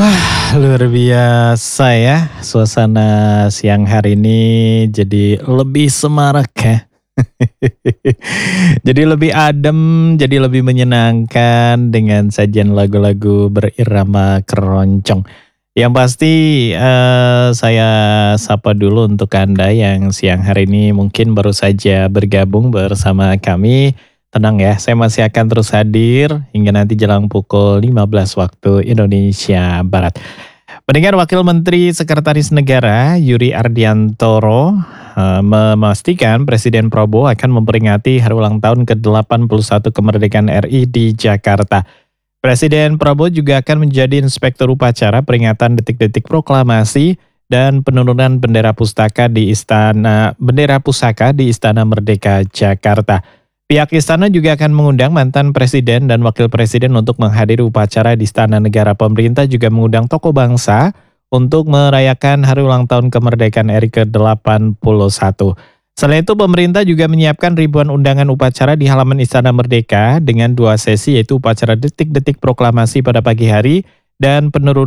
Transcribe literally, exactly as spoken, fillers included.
Wah, luar biasa ya, suasana siang hari ini jadi lebih semarak ya. Jadi lebih adem, jadi lebih menyenangkan dengan sajian lagu-lagu berirama keroncong. Yang pasti, eee, saya sapa dulu untuk Anda yang siang hari ini mungkin baru saja bergabung bersama kami. Tenang ya, saya masih akan terus hadir hingga nanti jelang pukul lima belas waktu Indonesia Barat. Pendengar, Wakil Menteri Sekretaris Negara Yuri Ardiantoro eh, memastikan Presiden Prabowo akan memperingati hari ulang tahun ke delapan puluh satu kemerdekaan R I di Jakarta. Presiden Prabowo juga akan menjadi inspektur upacara peringatan detik-detik proklamasi dan penurunan bendera pustaka di Istana Bendera Pusaka di Istana Merdeka Jakarta. Pihak istana juga akan mengundang mantan presiden dan wakil presiden untuk menghadiri upacara di Istana Negara. Pemerintah juga mengundang tokoh bangsa untuk merayakan hari ulang tahun kemerdekaan R I ke delapan puluh satu. Selain itu, pemerintah juga menyiapkan ribuan undangan upacara di halaman Istana Merdeka dengan dua sesi, yaitu upacara detik-detik proklamasi pada pagi hari dan penurunan